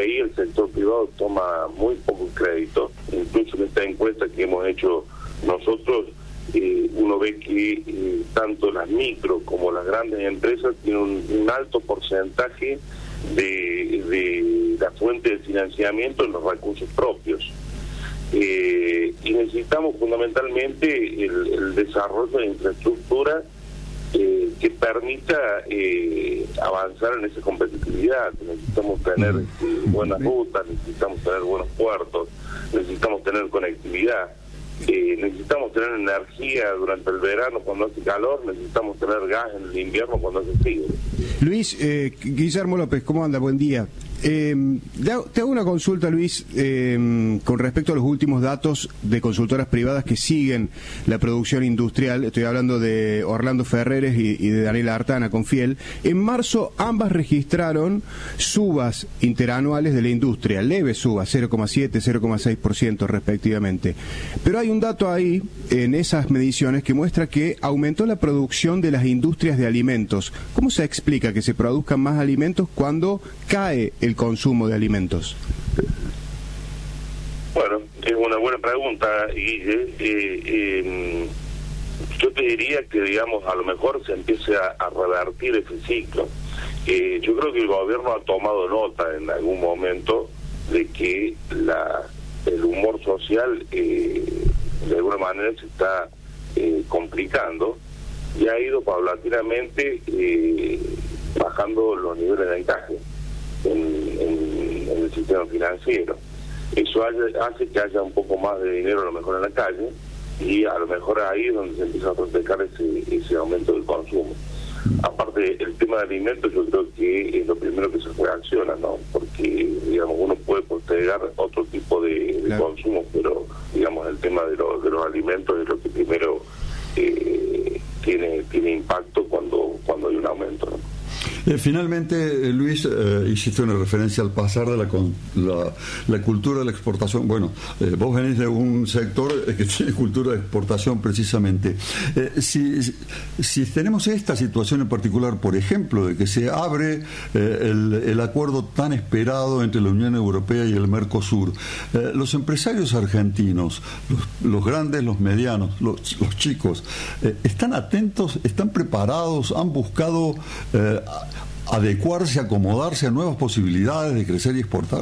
ahí el sector privado toma muy poco crédito. Incluso en esta encuesta que hemos hecho nosotros, uno ve que tanto las micro como las grandes empresas tienen un alto porcentaje de la fuente de financiamiento en los recursos propios. Y necesitamos fundamentalmente el desarrollo de infraestructura que permita avanzar en esa competitividad. Necesitamos tener buenas rutas, necesitamos tener buenos puertos, necesitamos tener conectividad, necesitamos tener energía durante el verano cuando hace calor, necesitamos tener gas en el invierno cuando hace frío. Luis, Guillermo López, ¿cómo anda? Buen día. Te hago una consulta, Luis, con respecto a los últimos datos de consultoras privadas que siguen la producción industrial. Estoy hablando de Orlando Ferreres y de Daniela Artana con Fiel. En marzo ambas registraron subas interanuales de la industria, leves subas, 0,7, 0,6% respectivamente. Pero hay un dato ahí, en esas mediciones, que muestra que aumentó la producción de las industrias de alimentos. ¿Cómo se explica que se produzcan más alimentos cuando cae el consumo de alimentos? Bueno, es una buena pregunta, Guille. Yo te diría que, digamos, a lo mejor se empiece a revertir ese ciclo. Yo creo que el gobierno ha tomado nota en algún momento de que el humor social de alguna manera se está complicando y ha ido paulatinamente bajando los niveles de encaje en el sistema financiero. Eso hace que haya un poco más de dinero a lo mejor en la calle, y a lo mejor ahí es donde se empieza a proteger ese aumento del consumo. Aparte, el tema de alimentos yo creo que es lo primero que se reacciona, ¿no? Porque, digamos, uno puede postergar otro tipo de consumo, pero, digamos, el tema de los alimentos es lo que primero tiene impacto cuando hay un aumento, ¿no? Finalmente, Luis, hiciste una referencia al pasar de la cultura de la exportación. Bueno, vos venís de un sector que tiene cultura de exportación precisamente. Si tenemos esta situación en particular, por ejemplo, de que se abre el acuerdo tan esperado entre la Unión Europea y el Mercosur, los empresarios argentinos, los grandes, los medianos, los chicos, ¿están atentos, están preparados, han buscado adecuarse, acomodarse a nuevas posibilidades de crecer y exportar?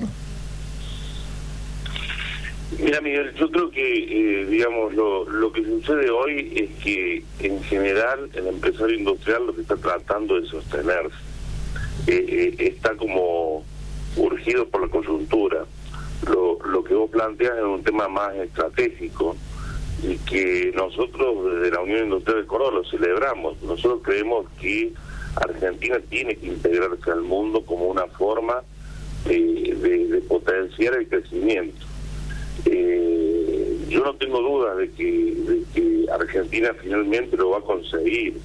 Mira, Miguel, yo creo que, digamos, lo que sucede hoy es que, en general, el empresario industrial lo que está tratando de sostenerse. Está como urgido por la coyuntura. Lo que vos planteas es un tema más estratégico y que nosotros, desde la Unión Industrial del Córdoba, lo celebramos. Nosotros creemos que Argentina tiene que integrarse al mundo como una forma de potenciar el crecimiento. Yo no tengo dudas de que Argentina finalmente lo va a conseguir.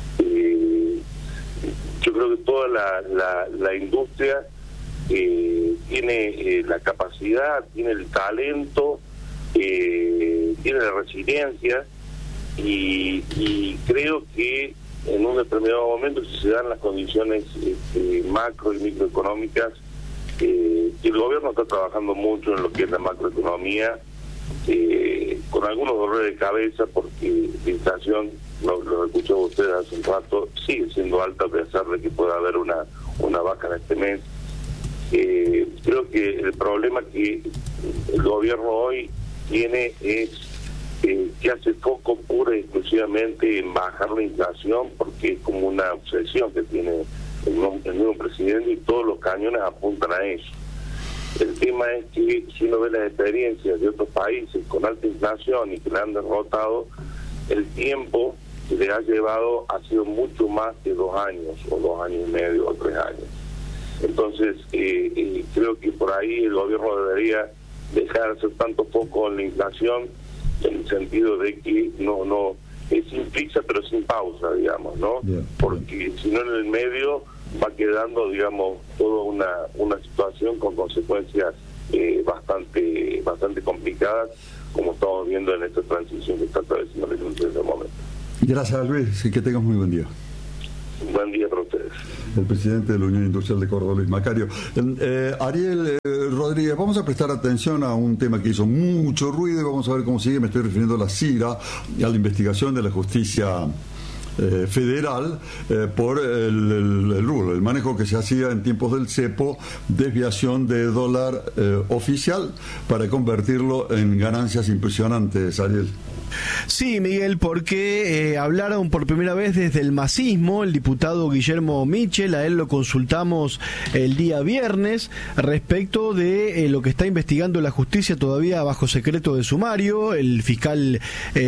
Yo creo que toda la industria tiene la capacidad, tiene el talento, tiene la resiliencia, y creo que en un determinado momento, si se dan las condiciones macro y microeconómicas, el gobierno está trabajando mucho en lo que es la macroeconomía, con algunos dolores de cabeza, porque la inflación, lo escuchó usted hace un rato, sigue siendo alta a pesar de que pueda haber una baja en este mes. Creo que el problema que el gobierno hoy tiene es que hace foco pura y exclusivamente en bajar la inflación, porque es como una obsesión que tiene el nuevo presidente, y todos los cañones apuntan a eso. El tema es que, si uno ve las experiencias de otros países con alta inflación y que la han derrotado, el tiempo que le ha llevado ha sido mucho más que 2 años, o 2 años y medio, o 3 años. Entonces, creo que por ahí el gobierno debería dejar de hacer tanto foco en la inflación, en el sentido de que no es sin prisa pero sin pausa, digamos, ¿no? Porque si no, en el medio va quedando, digamos, toda una situación con consecuencias bastante complicadas, como estamos viendo en esta transición que está atravesando la industria en este momento. Gracias, Luis, y que tengas muy buen día. Buen día para ustedes. El presidente de la Unión Industrial de Córdoba, Luis Macario. Ariel Rodríguez, vamos a prestar atención a un tema que hizo mucho ruido y vamos a ver cómo sigue. Me estoy refiriendo a la CIRA, a la investigación de la justicia federal por el manejo que se hacía en tiempos del cepo, desviación de dólar oficial para convertirlo en ganancias impresionantes, Ariel. Sí, Miguel, porque hablaron por primera vez desde el masismo el diputado Guillermo Michel. A él lo consultamos el día viernes respecto de lo que está investigando la justicia todavía bajo secreto de sumario. El fiscal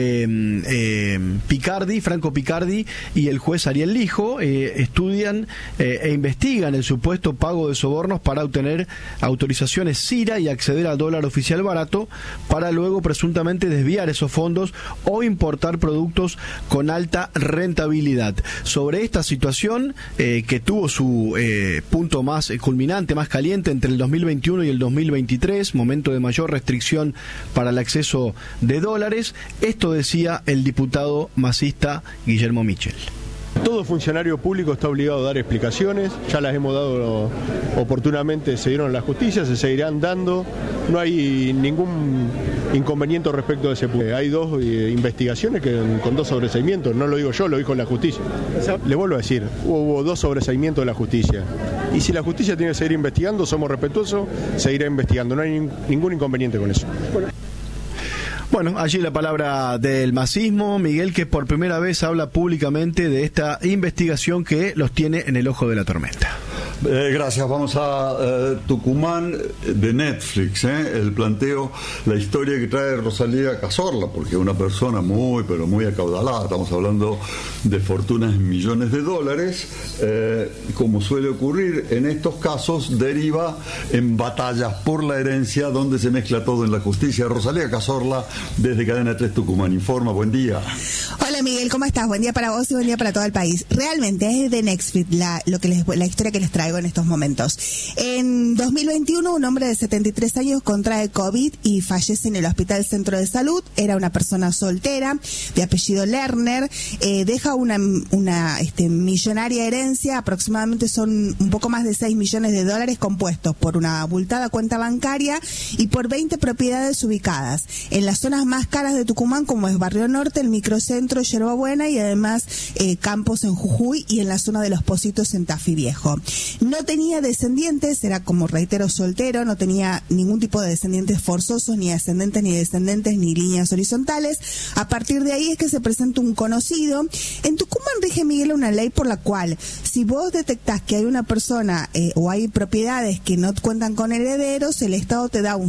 Franco Picardi y el juez Ariel Lijo estudian e investigan el supuesto pago de sobornos para obtener autorizaciones CIRA y acceder al dólar oficial barato para luego presuntamente desviar esos fondos o importar productos con alta rentabilidad. Sobre esta situación que tuvo su punto más culminante, más caliente entre el 2021 y el 2023, momento de mayor restricción para el acceso de dólares, esto decía el diputado masista Guillermo Michel. Todo funcionario público está obligado a dar explicaciones, ya las hemos dado oportunamente, se dieron a la justicia, se seguirán dando, no hay ningún inconveniente respecto de ese punto. Hay dos investigaciones con dos sobreseimientos, no lo digo yo, lo dijo la justicia. Le vuelvo a decir, hubo dos sobreseimientos de la justicia, y si la justicia tiene que seguir investigando, somos respetuosos, seguirá investigando, no hay ningún inconveniente con eso. Bueno, allí la palabra del masismo, Miguel, que por primera vez habla públicamente de esta investigación que los tiene en el ojo de la tormenta. Gracias, vamos a Tucumán de Netflix, el planteo, la historia que trae Rosalía Cazorla, porque es una persona muy, pero muy acaudalada, estamos hablando de fortunas en millones de dólares, como suele ocurrir en estos casos, deriva en batallas por la herencia, donde se mezcla todo en la justicia. Rosalía Cazorla, desde Cadena 3 Tucumán, informa, buen día. Hola Miguel, ¿cómo estás? Buen día para vos y buen día para todo el país. Realmente es de Netflix la historia que les traigo en estos momentos. En 2021, un hombre de 73 años contrae COVID y fallece en el Hospital Centro de Salud. Era una persona soltera, de apellido Lerner, deja una millonaria herencia, aproximadamente son un poco más de 6 millones de dólares compuestos por una abultada cuenta bancaria y por 20 propiedades ubicadas en las zonas más caras de Tucumán, como es Barrio Norte, el Microcentro, Yerbabuena y además campos en Jujuy y en la zona de Los Pocitos en Tafí Viejo. No tenía descendientes, era como reitero soltero, no tenía ningún tipo de descendientes forzosos, ni ascendentes ni descendentes, ni líneas horizontales. A partir de ahí es que se presenta un conocido. En Tucumán rige, Miguel, una ley por la cual si vos detectás que hay una persona o hay propiedades que no cuentan con herederos, el Estado te da un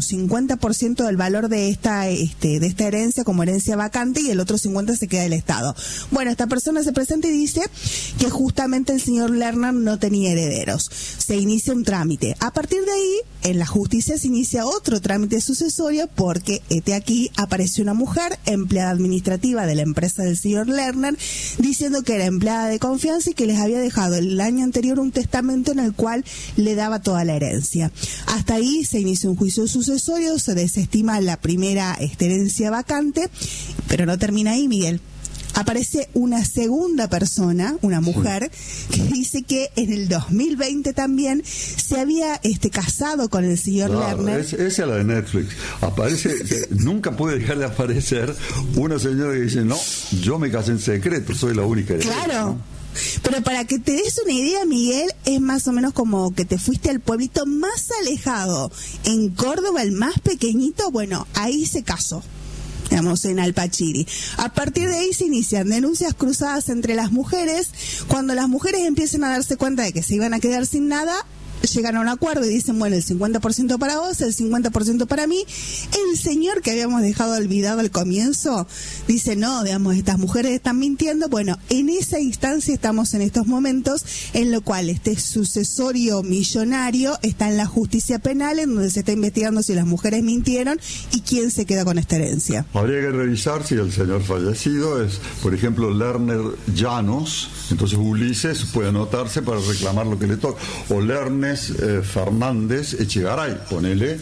50% del valor de esta herencia como herencia vacante y el otro 50% se queda del Estado. Bueno, esta persona se presenta y dice que justamente el señor Lerner no tenía herederos. Se inicia un trámite. A partir de ahí, en la justicia se inicia otro trámite sucesorio porque aquí apareció una mujer, empleada administrativa de la empresa del señor Lerner, diciendo que era empleada de confianza y que les había dejado el año anterior un testamento en el cual le daba toda la herencia. Hasta ahí se inicia un juicio sucesorio, se desestima la primera herencia vacante, pero no termina ahí, Miguel. Aparece una segunda persona, una mujer, que dice que en el 2020 también se había casado con el señor Lerner. Esa es la de Netflix. Aparece, nunca puede dejar de aparecer una señora que dice, no, yo me casé en secreto, soy la única. Claro. ¿No? Pero para que te des una idea, Miguel, es más o menos como que te fuiste al pueblito más alejado, en Córdoba, el más pequeñito, bueno, ahí se casó. Digamos, en Alpachiri. A partir de ahí se inician denuncias cruzadas entre las mujeres. Cuando las mujeres empiezan a darse cuenta de que se iban a quedar sin nada, llegan a un acuerdo y dicen, bueno, el 50% para vos, el 50% para mí. El señor que habíamos dejado olvidado al comienzo dice, no, digamos, estas mujeres están mintiendo. Bueno, en esa instancia estamos en estos momentos, en lo cual este sucesorio millonario está en la justicia penal, en donde se está investigando si las mujeres mintieron y quién se queda con esta herencia. Habría que revisar si el señor fallecido es, por ejemplo, Lerner Llanos, entonces Ulises puede anotarse para reclamar lo que le toca, o Lerner Hermes Fernández Echegaray, ponele,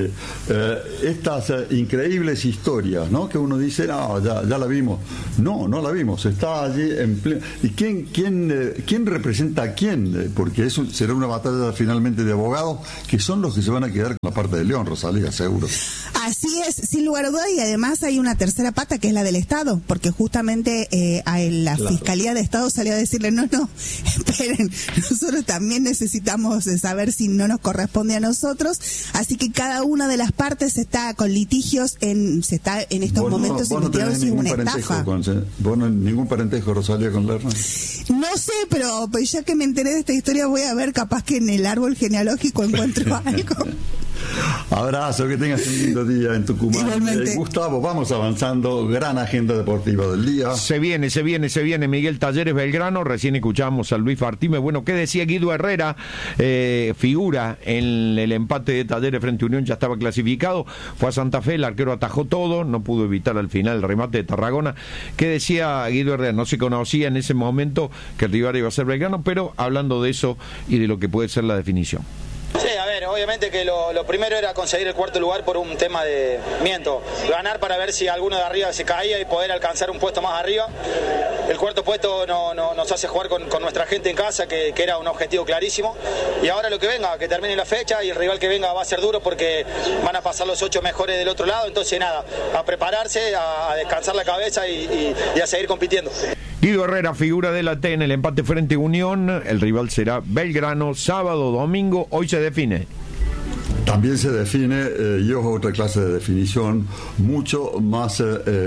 estas increíbles historias, ¿no? Que uno dice, no, ya la vimos. No la vimos, está allí en pleno. ¿Y quién representa a quién? Porque eso será una batalla finalmente de abogados, que son los que se van a quedar con la parte de León, Rosalía, seguro. Así es, sin lugar a dudas, y además hay una tercera pata que es la del Estado, porque justamente la Fiscalía de Estado salió a decirle, no, esperen, nosotros también necesitamos saber si no nos corresponde a nosotros, así que cada una de las partes está con litigios, se está en estos momentos investigados en una estafa. ¿Vos no ningún parentesco, Rosalía, con Lerner? No sé, pero ya que me enteré de esta historia voy a ver, capaz que en el árbol genealógico encuentro algo. Abrazo, que tengas un lindo día en Tucumán. Gustavo, vamos avanzando, gran agenda deportiva del día. Se viene Miguel Talleres Belgrano, recién escuchamos a Luis Fartime. Bueno, ¿qué decía Guido Herrera? Figura en el empate de Talleres frente a Unión, ya estaba clasificado, fue a Santa Fe, el arquero atajó todo, no pudo evitar al final el remate de Tarragona. ¿Qué decía Guido Herrera? No se conocía en ese momento que el rival iba a ser Belgrano, pero hablando de eso y de lo que puede ser la definición. Sí, a ver, obviamente que lo primero era conseguir el cuarto lugar por un tema de ganar para ver si alguno de arriba se caía y poder alcanzar un puesto más arriba. El cuarto puesto nos hace jugar con nuestra gente en casa, que era un objetivo clarísimo, y ahora lo que venga, que termine la fecha, y el rival que venga va a ser duro porque van a pasar los 8 mejores del otro lado, entonces nada, a prepararse, a descansar la cabeza y a seguir compitiendo. Guido Herrera, figura de la T en el empate frente a Unión. El rival será Belgrano, sábado, domingo. Hoy se define. También se define, y es otra clase de definición mucho más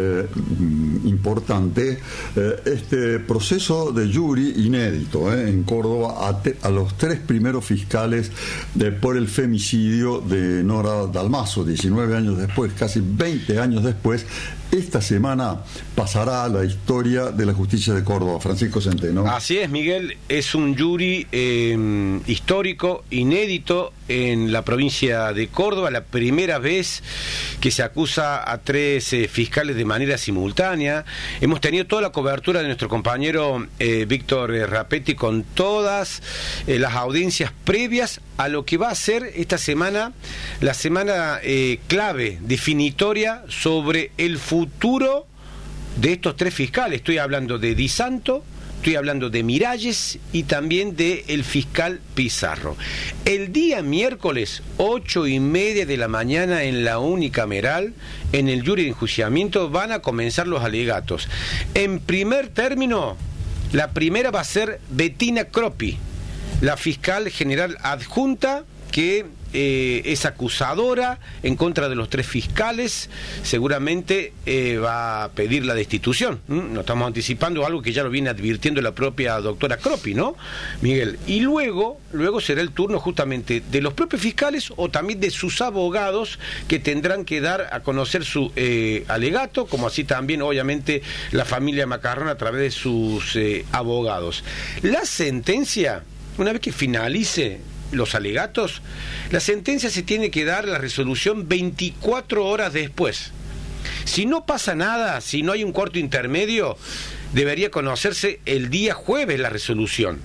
importante, este proceso de jury inédito en Córdoba a los 3 primeros fiscales por el femicidio de Nora Dalmazo, 19 años después, casi 20 años después. Esta semana pasará a la historia de la justicia de Córdoba. Francisco Centeno. Así es, Miguel, es un jury histórico, inédito en la provincia de Córdoba, la primera vez que se acusa a 3 fiscales de manera simultánea. Hemos tenido toda la cobertura de nuestro compañero Víctor Rapetti con todas las audiencias previas a lo que va a ser esta semana, la semana clave, definitoria sobre el futuro de estos 3 fiscales. Estoy hablando de Di Santo, estoy hablando de Miralles y también de el fiscal Pizarro. El día miércoles, 8:30 de la mañana, en la unicameral, en el jury de enjuiciamiento, van a comenzar los alegatos. En primer término, la primera va a ser Bettina Croppi, la fiscal general adjunta, que es acusadora en contra de los 3 fiscales. Seguramente va a pedir la destitución. Nos estamos anticipando algo que ya lo viene advirtiendo la propia doctora Croppi, ¿no, Miguel? Y luego será el turno justamente de los propios fiscales o también de sus abogados, que tendrán que dar a conocer su alegato, como así también obviamente la familia Macarrón a través de sus abogados. La sentencia, una vez que finalice los alegatos, la sentencia se tiene que dar, la resolución, 24 horas después. Si no pasa nada, si no hay un cuarto intermedio, debería conocerse el día jueves la resolución.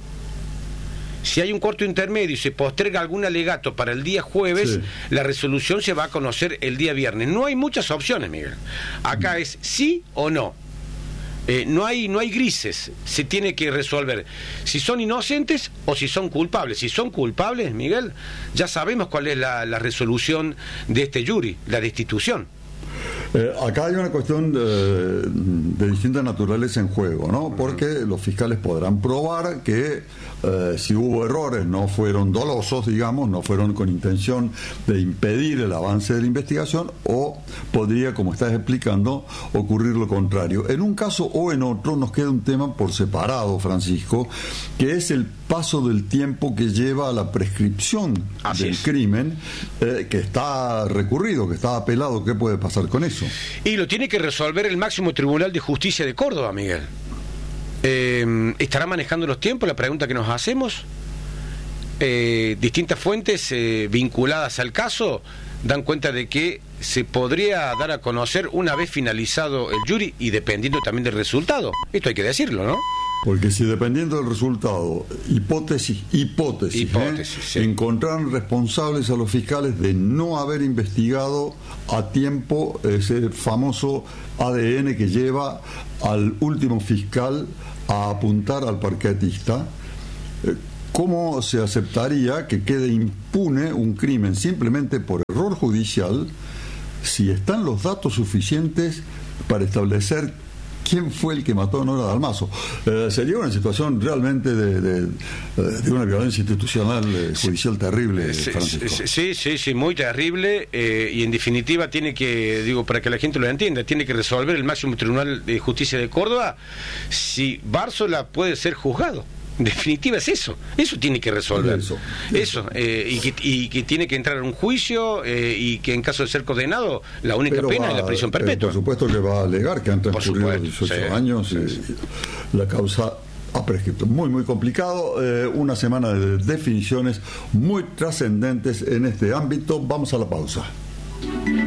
Si hay un cuarto intermedio y se posterga algún alegato para el día jueves, sí, la resolución se va a conocer el día viernes. No hay muchas opciones, Miguel. Acá es sí o no. No hay grises, se tiene que resolver si son inocentes o si son culpables. Si son culpables, Miguel, ya sabemos cuál es la resolución de este jury, la destitución. Acá hay una cuestión de distintas naturaleza en juego, ¿no? Porque los fiscales podrán probar que si hubo errores no fueron dolosos, digamos, no fueron con intención de impedir el avance de la investigación, o podría, como estás explicando, ocurrir lo contrario. En un caso o en otro nos queda un tema por separado, Francisco, que es el paso del tiempo que lleva a la prescripción del crimen, que está recurrido, que está apelado. ¿Qué puede pasar con eso? Y lo tiene que resolver el máximo Tribunal de Justicia de Córdoba, Miguel. ¿Estará manejando los tiempos? La pregunta que nos hacemos. Distintas fuentes vinculadas al caso dan cuenta de que se podría dar a conocer una vez finalizado el jury y dependiendo también del resultado. Esto hay que decirlo, ¿no? Porque si dependiendo del resultado, hipótesis, sí. encontraron responsables a los fiscales de no haber investigado a tiempo ese famoso ADN que lleva al último fiscal a apuntar al parquetista, ¿cómo se aceptaría que quede impune un crimen simplemente por error judicial si están los datos suficientes para establecer quién fue el que mató a Nora Dalmazo? Sería una situación realmente de una violencia institucional judicial terrible, Francisco. Sí, muy terrible, y en definitiva tiene que, digo, para que la gente lo entienda, tiene que resolver el máximo Tribunal de Justicia de Córdoba si Bárzola puede ser juzgado. En definitiva es eso tiene que resolver y que tiene que entrar en un juicio, y que en caso de ser condenado la única pena es la prisión perpetua. Por supuesto que va a alegar que han transcurrido 18 años y la causa ha prescrito. Muy complicado, una semana de definiciones muy trascendentes en este ámbito. Vamos a la pausa.